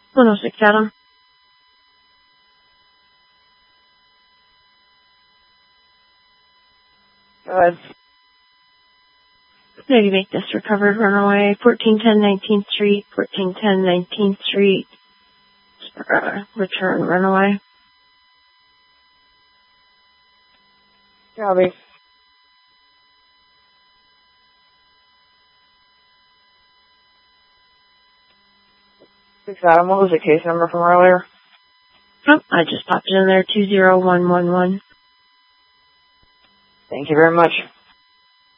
106 Adam. Go ahead. Maybe make this recovered runaway. 1410 19th Street, 1410 19th Street. Return runaway. Copy. 6 Adam, what was the case number from earlier? Oh, I just popped it in there, 20111. Thank you very much.